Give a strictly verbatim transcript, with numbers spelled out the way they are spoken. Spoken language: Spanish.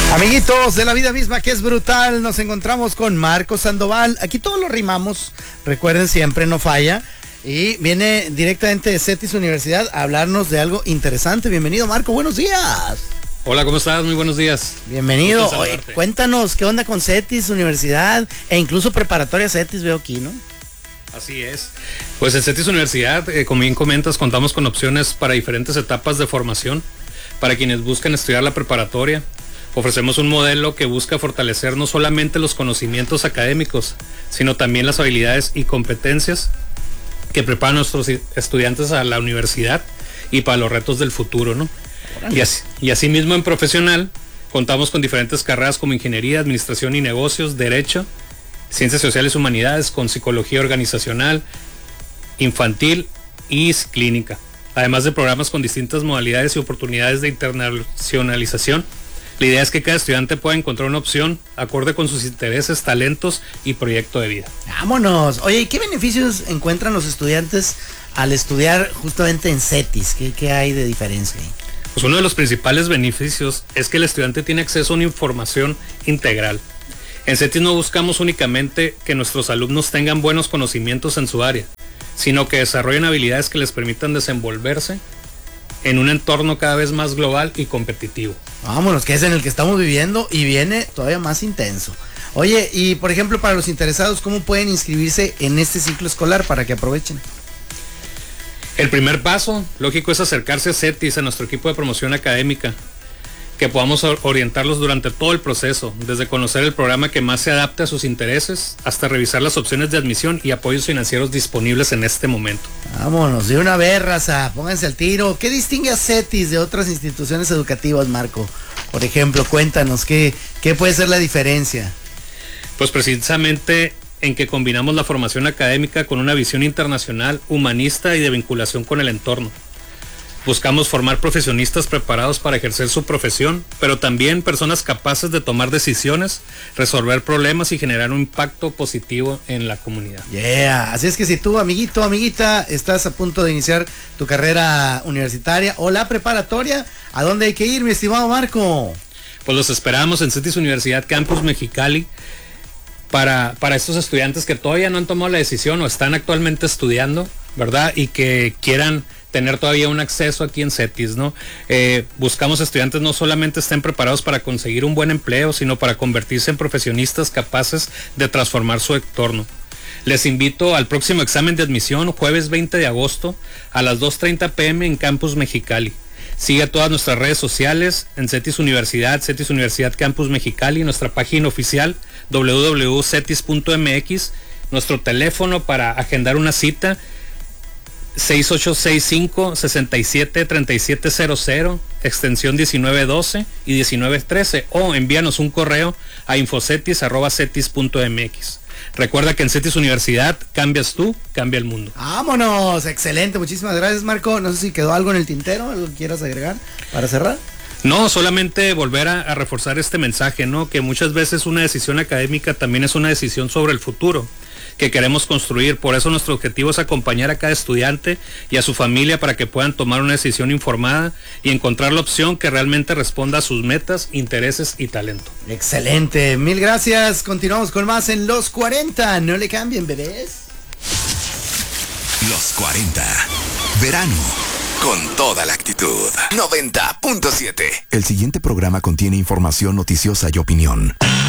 Amiguitos de la vida misma que es brutal, nos encontramos con Marco Sandoval. Aquí todos lo rimamos, recuerden, siempre no falla. Y viene directamente de CETIS Universidad a hablarnos de algo interesante. Bienvenido, Marco, buenos días. Hola, ¿cómo estás? Muy buenos días. Bienvenido. Oye, cuéntanos, ¿qué onda con CETIS Universidad? E incluso preparatoria CETIS veo aquí, ¿no? Así es. Pues en CETIS Universidad, eh, como bien comentas, contamos con opciones para diferentes etapas de formación. Para quienes buscan estudiar la preparatoria, ofrecemos un modelo que busca fortalecer no solamente los conocimientos académicos, sino también las habilidades y competencias que preparan a nuestros estudiantes a la universidad y para los retos del futuro, ¿no? Y así, y así mismo en profesional, contamos con diferentes carreras como ingeniería, administración y negocios, derecho, ciencias sociales y humanidades, con psicología organizacional, infantil y clínica. Además de programas con distintas modalidades y oportunidades de internacionalización. La idea es que cada estudiante pueda encontrar una opción acorde con sus intereses, talentos y proyecto de vida. ¡Vámonos! Oye, ¿y qué beneficios encuentran los estudiantes al estudiar justamente en CETIS? ¿Qué, qué hay de diferencia ahí? Pues uno de los principales beneficios es que el estudiante tiene acceso a una información integral. En CETIS no buscamos únicamente que nuestros alumnos tengan buenos conocimientos en su área, sino que desarrollen habilidades que les permitan desenvolverse en un entorno cada vez más global y competitivo. Vámonos, que es en el que estamos viviendo y viene todavía más intenso. Oye, y por ejemplo, para los interesados, ¿cómo pueden inscribirse en este ciclo escolar para que aprovechen? El primer paso, lógico, es acercarse a CETIS, a nuestro equipo de promoción académica, que podamos orientarlos durante todo el proceso, desde conocer el programa que más se adapte a sus intereses, hasta revisar las opciones de admisión y apoyos financieros disponibles en este momento. Vámonos, de una vez, raza, pónganse al tiro. ¿Qué distingue a CETIS de otras instituciones educativas, Marco? Por ejemplo, cuéntanos, ¿qué, qué puede ser la diferencia? Pues precisamente en que combinamos la formación académica con una visión internacional, humanista y de vinculación con el entorno. Buscamos formar profesionistas preparados para ejercer su profesión, pero también personas capaces de tomar decisiones, resolver problemas y generar un impacto positivo en la comunidad. Yeah, así es que si tú, amiguito, amiguita, estás a punto de iniciar tu carrera universitaria o la preparatoria, ¿a dónde hay que ir, mi estimado Marco? Pues los esperamos en CETIS Universidad Campus Mexicali para, para estos estudiantes que todavía no han tomado la decisión o están actualmente estudiando, ¿verdad? Y que quieran tener todavía un acceso aquí en CETIS, ¿no? Eh, buscamos estudiantes no solamente estén preparados para conseguir un buen empleo, sino para convertirse en profesionistas capaces de transformar su entorno. Les invito al próximo examen de admisión, jueves veinte de agosto, a las dos treinta pm en Campus Mexicali. Sigue todas nuestras redes sociales en CETIS Universidad, CETIS Universidad Campus Mexicali, nuestra página oficial doble u doble u doble u punto cetis punto m x, nuestro teléfono para agendar una cita seis ocho seis cinco, seis siete, tres siete cero cero, extensión diecinueve doce y diecinueve trece, o envíanos un correo a infocetis arroba cetis punto m x. Recuerda que en CETIS Universidad cambias tú, cambia el mundo. ¡Vámonos! Excelente, muchísimas gracias, Marco. No sé si quedó algo en el tintero, algo que quieras agregar para cerrar. No, solamente volver a, a reforzar este mensaje, ¿no? Que muchas veces una decisión académica también es una decisión sobre el futuro que queremos construir. Por eso nuestro objetivo es acompañar a cada estudiante y a su familia para que puedan tomar una decisión informada y encontrar la opción que realmente responda a sus metas, intereses y talento. Excelente, mil gracias. Continuamos con más en Los cuarenta. No le cambien, bebés. Los cuarenta. Verano. Con toda la actitud. noventa punto siete. El siguiente programa contiene información noticiosa y opinión.